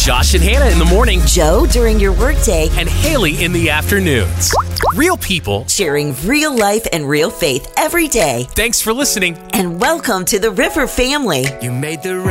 Josh and Hannah in the morning, Joe during your workday, and Haley in the afternoons. Real people sharing real life and real faith every day. Thanks for listening. And welcome to the River family. You made the